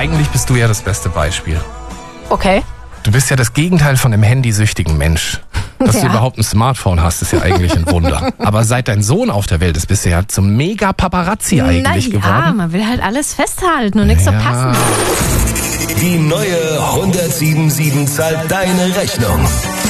eigentlich bist du ja das beste Beispiel. Okay. Du bist ja das Gegenteil von einem handysüchtigen Mensch. Dass du überhaupt ein Smartphone hast, ist ja eigentlich ein Wunder. Aber seit dein Sohn auf der Welt ist, bist du ja zum Mega-Paparazzi eigentlich geworden. Ja, man will halt alles festhalten und nichts verpassen. Die neue 107.7 zahlt deine Rechnung.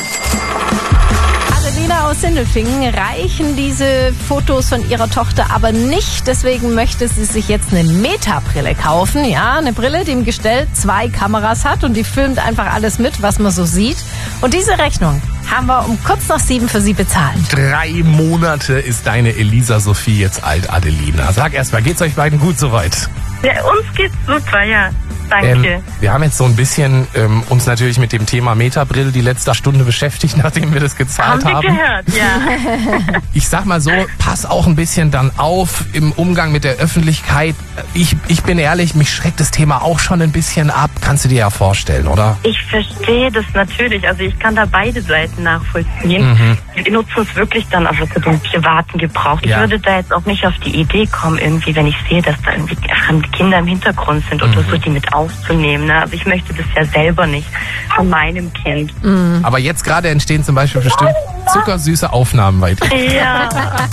Adelina aus Sindelfingen reichen diese Fotos von ihrer Tochter aber nicht. Deswegen möchte sie sich jetzt eine Meta-Brille kaufen. Ja, eine Brille, die im Gestell 2 Kameras hat und die filmt einfach alles mit, was man so sieht. Und diese Rechnung haben wir um kurz nach 7 für sie bezahlt. 3 Monate ist deine Elisa Sophie jetzt alt, Adelina. Sag erst mal, geht's euch beiden gut soweit? Ja, uns geht's super, ja. Danke. Wir haben jetzt so ein bisschen uns natürlich mit dem Thema Metabrille die letzte Stunde beschäftigt, nachdem wir das gezahlt haben. Haben wir gehört, ja. Ich sag mal so, pass auch ein bisschen dann auf im Umgang mit der Öffentlichkeit. Ich bin ehrlich, mich schreckt das Thema auch schon ein bisschen ab. Kannst du dir ja vorstellen, oder? Ich verstehe das natürlich. Also ich kann da beide Seiten nachvollziehen. Wir nutzen es wirklich dann also für den privaten Gebrauch. Ich würde da jetzt auch nicht auf die Idee kommen, irgendwie, wenn ich sehe, dass da irgendwie fremde Kinder im Hintergrund sind oder so, die mit aufzunehmen. Ne? Also ich möchte das ja selber nicht von meinem Kind. Aber jetzt gerade entstehen zum Beispiel bestimmt zuckersüße Aufnahmen bei dir. Ja.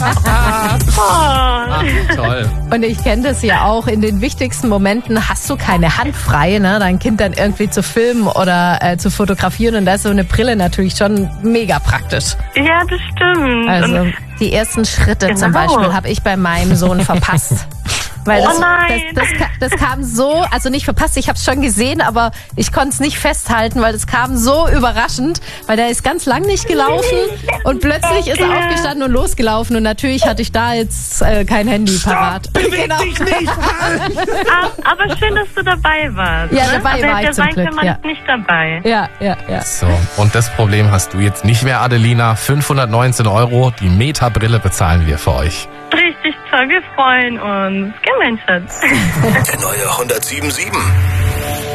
Toll. Und ich kenne das ja auch, in den wichtigsten Momenten hast du keine Hand frei, ne? Dein Kind dann irgendwie zu filmen oder zu fotografieren, und da ist so eine Brille natürlich schon mega praktisch. Ja, das stimmt. Also Und die ersten Schritte zum Beispiel habe ich bei meinem Sohn verpasst. Weil das kam so, also nicht verpasst, ich habe es schon gesehen, aber ich konnte es nicht festhalten, weil es kam so überraschend, weil der ist ganz lang nicht gelaufen und plötzlich ist er aufgestanden und losgelaufen, und natürlich hatte ich da jetzt kein Handy parat. Beweg dich nicht! aber schön, dass du dabei warst. Ja, ne? dabei war ich zum Glück. Kann man Ja. nicht dabei. Ja. So, und das Problem hast du jetzt nicht mehr, Adelina. 519 €, die Meta-Brille bezahlen wir für euch. Richtig toll, wir freuen uns. Gell, mein Schatz? Der neue 107.7.